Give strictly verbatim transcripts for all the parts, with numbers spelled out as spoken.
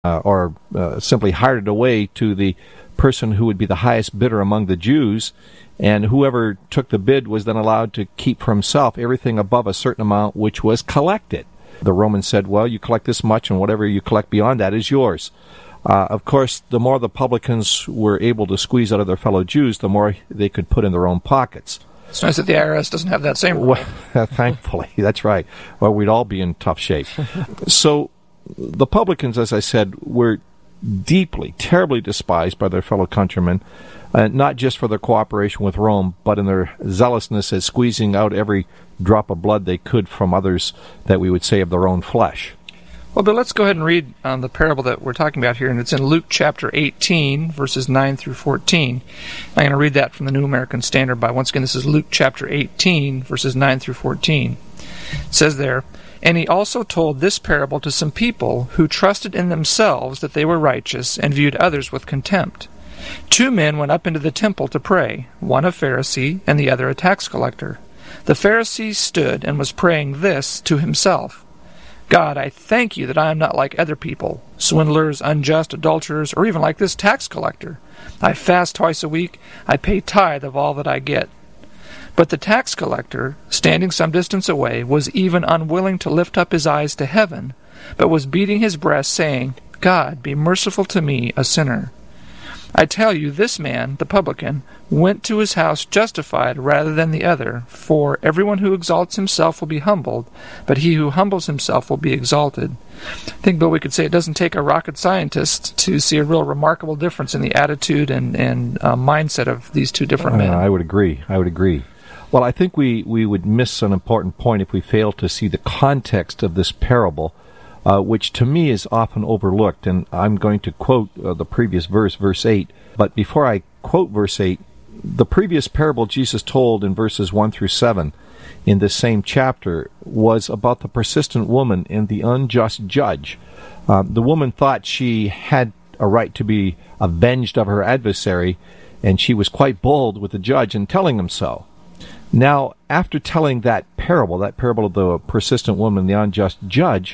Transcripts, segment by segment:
uh, or uh, simply hired it away to the person who would be the highest bidder among the Jews, and whoever took the bid was then allowed to keep for himself everything above a certain amount which was collected. The Romans said, well, you collect this much, and whatever you collect beyond that is yours. Uh, of course, the more the publicans were able to squeeze out of their fellow Jews, the more they could put in their own pockets. It's nice that the I R S doesn't have that same rule. Well, thankfully, that's right. Well, we'd all be in tough shape. So the publicans, as I said, were deeply, terribly despised by their fellow countrymen, uh, not just for their cooperation with Rome, but in their zealousness at squeezing out every drop of blood they could from others that we would say of their own flesh. Well, but let's go ahead and read um, the parable that we're talking about here, and it's in Luke chapter eighteen, verses nine through fourteen. I'm going to read that from the New American Standard Bible. Once again, this is Luke chapter eighteen, verses nine through fourteen. It says there, "And he also told this parable to some people who trusted in themselves that they were righteous and viewed others with contempt. Two men went up into the temple to pray, one a Pharisee and the other a tax collector. The Pharisee stood and was praying this to himself, 'God, I thank you that I am not like other people, swindlers, unjust, adulterers, or even like this tax collector. I fast twice a week. I pay tithe of all that I get.' But the tax collector, standing some distance away, was even unwilling to lift up his eyes to heaven, but was beating his breast, saying, 'God, be merciful to me, a sinner.' I tell you, this man, the publican, went to his house justified rather than the other, for everyone who exalts himself will be humbled, but he who humbles himself will be exalted." I think, Bill, we could say it doesn't take a rocket scientist to see a real remarkable difference in the attitude and, and uh, mindset of these two different men. Uh, I would agree. I would agree. Well, I think we, we would miss an important point if we fail to see the context of this parable, Uh, which to me is often overlooked, and I'm going to quote uh, the previous verse, verse eight. But before I quote verse eight, the previous parable Jesus told in verses one through seven in this same chapter was about the persistent woman and the unjust judge. Uh, the woman thought she had a right to be avenged of her adversary, and she was quite bold with the judge in telling him so. Now, after telling that parable, that parable of the persistent woman and the unjust judge,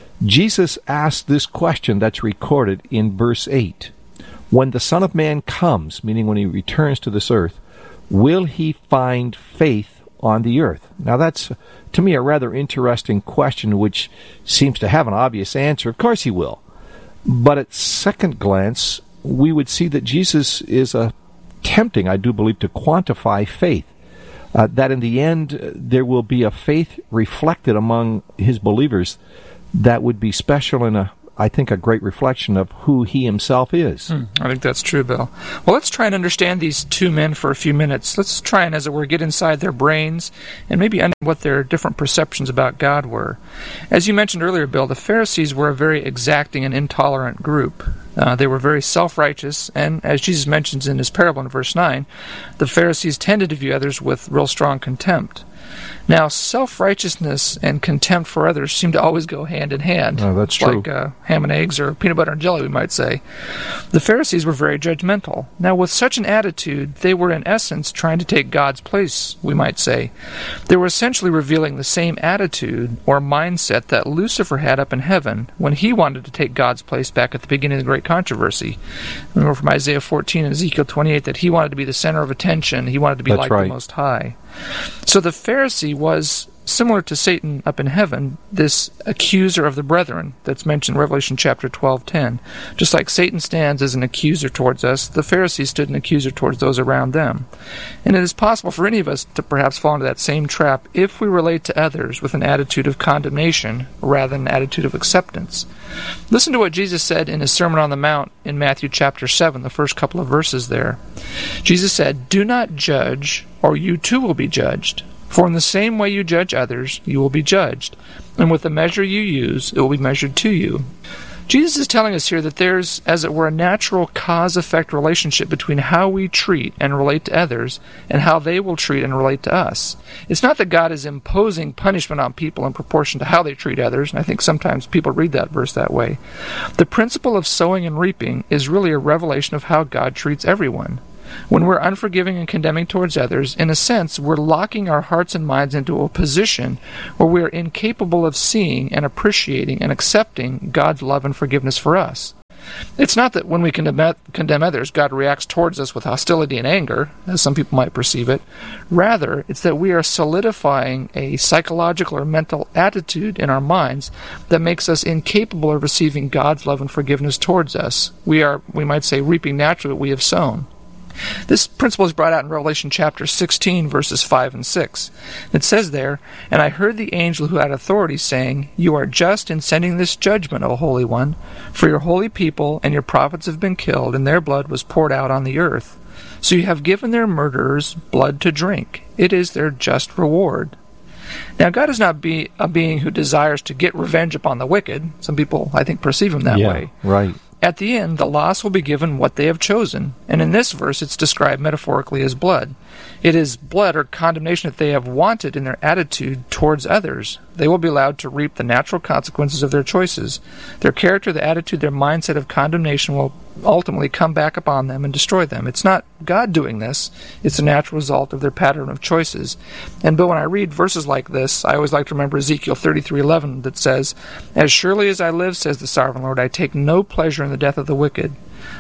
Jesus asked this question that's recorded in verse eight. When the Son of Man comes, meaning when he returns to this earth, will he find faith on the earth? Now that's, to me, a rather interesting question which seems to have an obvious answer. Of course he will. But at second glance, we would see that Jesus is attempting, I do believe, to quantify faith. Uh, that in the end, there will be a faith reflected among his believers that would be special and, a, I think, a great reflection of who he himself is. Hmm, I think that's true, Bill. Well, let's try and understand these two men for a few minutes. Let's try and, as it were, get inside their brains and maybe understand what their different perceptions about God were. As you mentioned earlier, Bill, the Pharisees were a very exacting and intolerant group. Uh, they were very self-righteous, and as Jesus mentions in his parable in verse nine, the Pharisees tended to view others with real strong contempt. Now, self-righteousness and contempt for others seem to always go hand in hand. Oh, that's true. Like uh, ham and eggs or peanut butter and jelly, we might say. The Pharisees were very judgmental. Now, with such an attitude, they were in essence trying to take God's place, we might say. They were essentially revealing the same attitude or mindset that Lucifer had up in heaven when he wanted to take God's place back at the beginning of the Great Controversy. Remember from Isaiah fourteen and Ezekiel twenty-eight that he wanted to be the center of attention. He wanted to be that's like right. the Most High. So the Pharisee was similar to Satan up in heaven, this accuser of the brethren that's mentioned in Revelation chapter twelve ten. Just like Satan stands as an accuser towards us, the Pharisees stood an accuser towards those around them. And it is possible for any of us to perhaps fall into that same trap if we relate to others with an attitude of condemnation rather than an attitude of acceptance. Listen to what Jesus said in his Sermon on the Mount in Matthew chapter seven, the first couple of verses there. Jesus said, "Do not judge, or you too will be judged. For in the same way you judge others, you will be judged. And with the measure you use, it will be measured to you." Jesus is telling us here that there's, as it were, a natural cause-effect relationship between how we treat and relate to others and how they will treat and relate to us. It's not that God is imposing punishment on people in proportion to how they treat others, and I think sometimes people read that verse that way. The principle of sowing and reaping is really a revelation of how God treats everyone. When we're unforgiving and condemning towards others, in a sense, we're locking our hearts and minds into a position where we're incapable of seeing and appreciating and accepting God's love and forgiveness for us. It's not that when we condemn, condemn others, God reacts towards us with hostility and anger, as some people might perceive it. Rather, it's that we are solidifying a psychological or mental attitude in our minds that makes us incapable of receiving God's love and forgiveness towards us. We are, we might say, reaping naturally what we have sown. This principle is brought out in Revelation chapter sixteen, verses five and six. It says there, "And I heard the angel who had authority saying, 'You are just in sending this judgment, O Holy One, for your holy people and your prophets have been killed, and their blood was poured out on the earth. So you have given their murderers blood to drink. It is their just reward.'" Now, God is not be a being who desires to get revenge upon the wicked. Some people, I think, perceive him that yeah, way. Right. At the end, the lost will be given what they have chosen, and in this verse it's described metaphorically as blood. It is blood or condemnation that they have wanted in their attitude towards others. They will be allowed to reap the natural consequences of their choices. Their character, the attitude, their mindset of condemnation will ultimately come back upon them and destroy them. It's not God doing this. It's a natural result of their pattern of choices. And Bill, when I read verses like this, I always like to remember Ezekiel thirty-three eleven that says, "As surely as I live, says the sovereign Lord, I take no pleasure in the death of the wicked.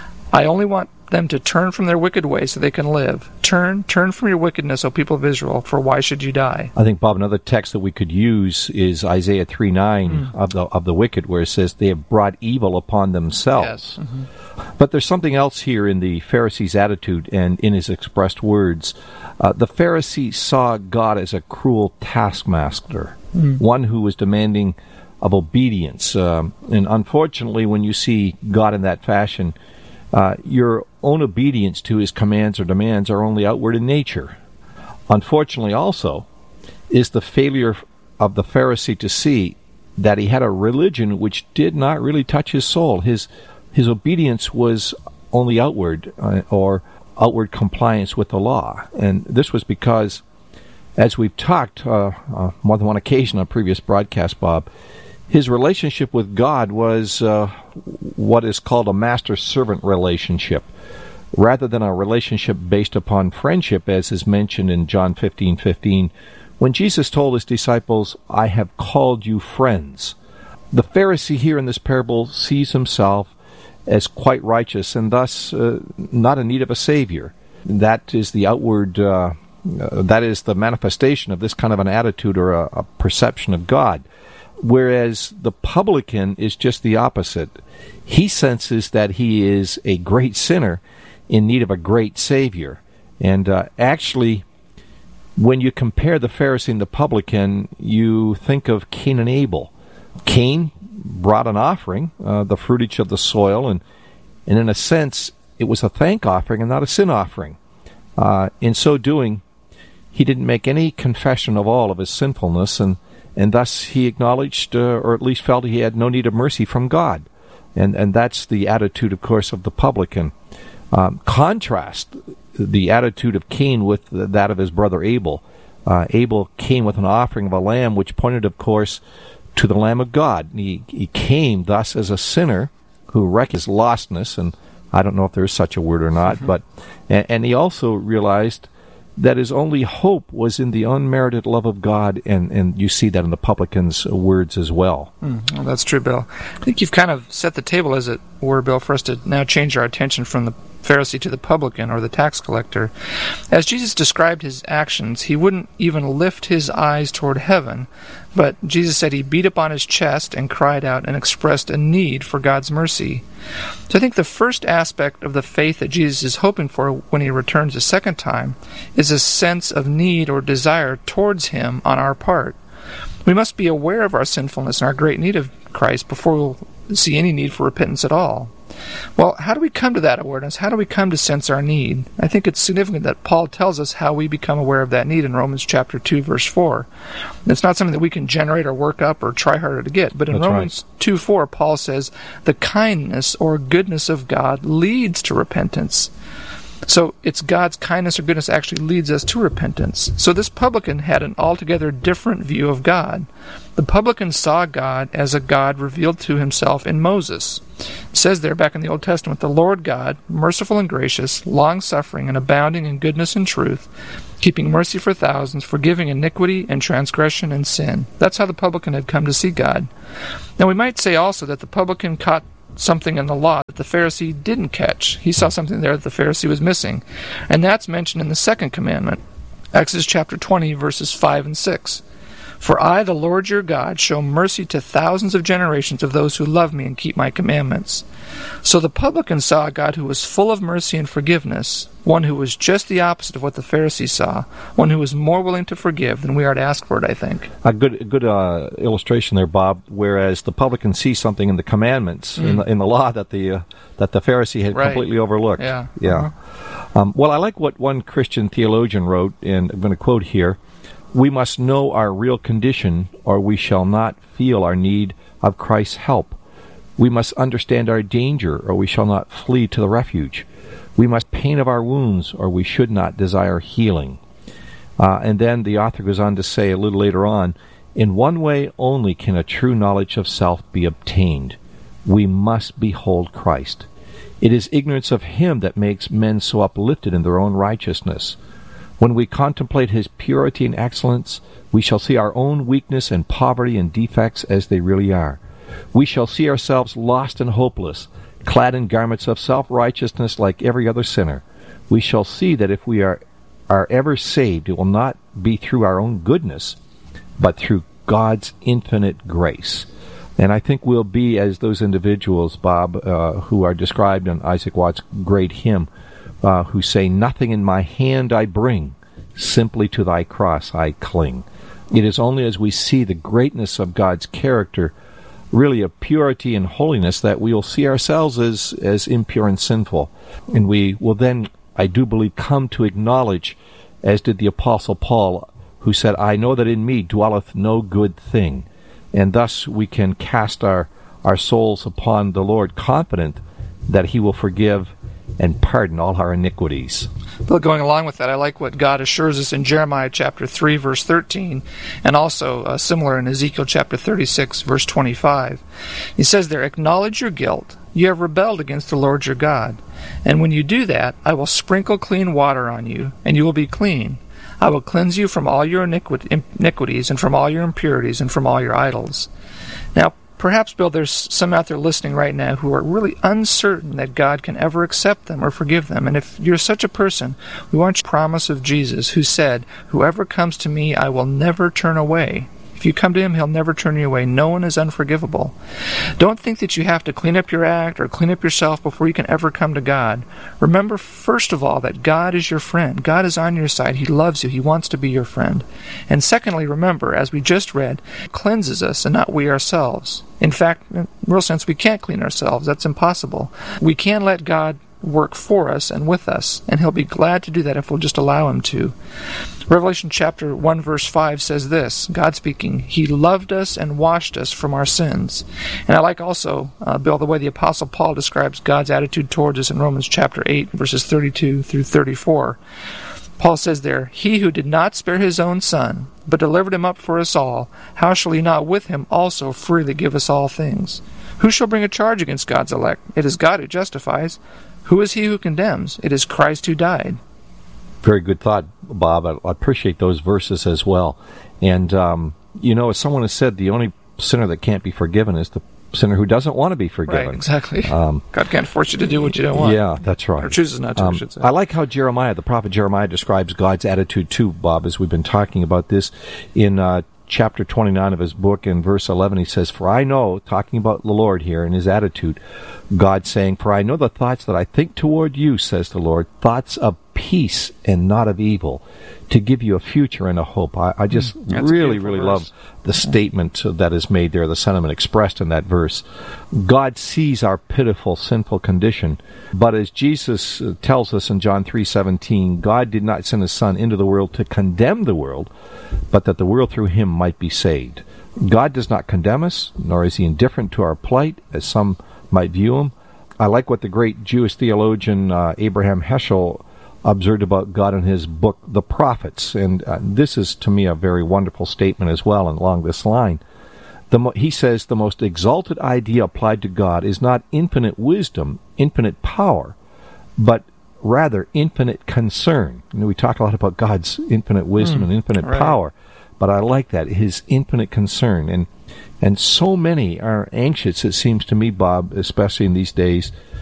I only want them to turn from their wicked ways so they can live. Turn, turn from your wickedness, O people of Israel, for why should you die?" I think, Bob, another text that we could use is Isaiah three nine mm. of the of the wicked, where it says they have brought evil upon themselves. Yes. Mm-hmm. But there's something else here in the Pharisee's attitude and in his expressed words. Uh, the Pharisee saw God as a cruel taskmaster, mm. one who was demanding of obedience. Um, and unfortunately, when you see God in that fashion, uh, your own obedience to his commands or demands are only outward in nature. Unfortunately, also, is the failure of the Pharisee to see that he had a religion which did not really touch his soul. His his obedience was only outward, uh, or outward compliance with the law. And this was because, as we've talked uh, uh, more than one occasion on previous broadcasts, Bob, his relationship with God was uh, what is called a master-servant relationship, rather than a relationship based upon friendship, as is mentioned in John fifteen fifteen, when Jesus told his disciples, "I have called you friends." The Pharisee here in this parable sees himself as quite righteous and thus uh, not in need of a Savior. That is the outward, uh, uh, that is the manifestation of this kind of an attitude or a, a perception of God. Whereas the publican is just the opposite. He senses that he is a great sinner in need of a great Savior. And uh, actually, when you compare the Pharisee and the publican, you think of Cain and Abel. Cain brought an offering, uh, the fruitage of the soil, and, and in a sense, it was a thank offering and not a sin offering. Uh, in so doing, he didn't make any confession of all of his sinfulness, and, and thus he acknowledged, uh, or at least felt he had no need of mercy from God. And, and that's the attitude, of course, of the publican. Um, contrast the attitude of Cain with that of his brother Abel. Uh, Abel came with an offering of a lamb, which pointed, of course, to the Lamb of God. He, he came thus as a sinner who wrecked his lostness, and I don't know if there is such a word or not, mm-hmm. but and, and he also realized that his only hope was in the unmerited love of God, and, and you see that in the publican's words as well. Mm, well, that's true, Bill. I think you've kind of set the table, as it were, Bill, for us to now change our attention from the Pharisee to the publican, or the tax collector. As Jesus described his actions, he wouldn't even lift his eyes toward heaven, but Jesus said he beat upon his chest and cried out and expressed a need for God's mercy. So I think the first aspect of the faith that Jesus is hoping for when he returns a second time is a sense of need or desire towards him on our part. We must be aware of our sinfulness and our great need of Christ before we'll see any need for repentance at all. Well, how do we come to that awareness? How do we come to sense our need? I think it's significant that Paul tells us how we become aware of that need in Romans chapter two, verse four. It's not something that we can generate or work up or try harder to get. But in That's Romans right. two four, Paul says, the kindness or goodness of God leads to repentance. So it's God's kindness or goodness actually leads us to repentance. So this publican had an altogether different view of God. The publican saw God as a God revealed to himself in Moses. It says there back in the Old Testament, the Lord God, merciful and gracious, long-suffering and abounding in goodness and truth, keeping mercy for thousands, forgiving iniquity and transgression and sin. That's how the publican had come to see God. Now we might say also that the publican caught something in the law that the Pharisee didn't catch. He saw something there that the Pharisee was missing. And that's mentioned in the second commandment, Exodus chapter twenty, verses five and six. For I, the Lord your God, show mercy to thousands of generations of those who love me and keep my commandments. So the publican saw a God who was full of mercy and forgiveness, one who was just the opposite of what the Pharisee saw, one who was more willing to forgive than we are to ask for it, I think. A good good uh, illustration there, Bob, whereas the publican sees something in the commandments, mm. in, the, in the law, that the uh, that the Pharisee had right. completely overlooked. Yeah. yeah. Uh-huh. Um, well, I like what one Christian theologian wrote, and I'm going to quote here, "We must know our real condition, or we shall not feel our need of Christ's help. We must understand our danger, or we shall not flee to the refuge. We must pain of our wounds, or we should not desire healing." Uh, and then the author goes on to say a little later on, "In one way only can a true knowledge of self be obtained. We must behold Christ. It is ignorance of him that makes men so uplifted in their own righteousness. When we contemplate his purity and excellence, we shall see our own weakness and poverty and defects as they really are. We shall see ourselves lost and hopeless, clad in garments of self-righteousness like every other sinner. We shall see that if we are, are ever saved, it will not be through our own goodness, but through God's infinite grace." And I think we'll be as those individuals, Bob, uh, who are described in Isaac Watts' great hymn, uh, who say, "Nothing in my hand I bring, simply to thy cross I cling." It is only as we see the greatness of God's character, really of purity and holiness, that we will see ourselves as, as impure and sinful. And we will then, I do believe, come to acknowledge, as did the Apostle Paul, who said, "I know that in me dwelleth no good thing." And thus we can cast our, our souls upon the Lord, confident that he will forgive and pardon all our iniquities. But going along with that, I like what God assures us in Jeremiah chapter three, verse thirteen, and also uh, similar in Ezekiel chapter thirty-six, verse twenty-five. He says there, "Acknowledge your guilt. You have rebelled against the Lord your God. And when you do that, I will sprinkle clean water on you, and you will be clean. I will cleanse you from all your iniquities and from all your impurities and from all your idols." Now, perhaps, Bill, there's some out there listening right now who are really uncertain that God can ever accept them or forgive them. And if you're such a person, we want you to promise of Jesus, who said, "Whoever comes to me, I will never turn away." If you come to him, he'll never turn you away. No one is unforgivable. Don't think that you have to clean up your act or clean up yourself before you can ever come to God. Remember, first of all, that God is your friend. God is on your side. He loves you. He wants to be your friend. And secondly, remember, as we just read, he cleanses us and not we ourselves. In fact, in real sense, we can't clean ourselves. That's impossible. We can let God work for us and with us, and he'll be glad to do that if we'll just allow him to. Revelation chapter one, verse five says this, God speaking, "He loved us and washed us from our sins." And I like also, uh, Bill, the way the Apostle Paul describes God's attitude towards us in Romans chapter eight, verses thirty-two through thirty-four. Paul says there, "He who did not spare his own son, but delivered him up for us all, how shall he not with him also freely give us all things? Who shall bring a charge against God's elect? It is God who justifies. Who is he who condemns? It is Christ who died." Very good thought, Bob. I appreciate those verses as well. And, um, you know, as someone has said, the only sinner that can't be forgiven is the sinner who doesn't want to be forgiven. Right, exactly. Um, God can't force you to do what you don't want. Yeah, that's right. Or chooses not to, um, I should say. I like how Jeremiah, the prophet Jeremiah, describes God's attitude too, Bob, as we've been talking about this. In uh, chapter twenty-nine of his book, in verse eleven, he says, "For I know," talking about the Lord here and his attitude, God saying, "For I know the thoughts that I think toward you, says the Lord, thoughts of peace and not of evil, to give you a future and a hope." I, I just That's really, really verse. love the statement that is made there, the sentiment expressed in that verse. God sees our pitiful, sinful condition, but as Jesus tells us in John three seventeen, God did not send his Son into the world to condemn the world, but that the world through him might be saved. God does not condemn us, nor is he indifferent to our plight, as some might view him. I like what the great Jewish theologian uh, Abraham Heschel observed about God in his book, The Prophets. And uh, this is, to me, a very wonderful statement as well, and along this line. The mo- he says, the most exalted idea applied to God is not infinite wisdom, infinite power, but rather infinite concern. You know, we talk a lot about God's infinite wisdom mm, and infinite right. power, but I like that, his infinite concern. And and so many are anxious, it seems to me, Bob, especially in these days,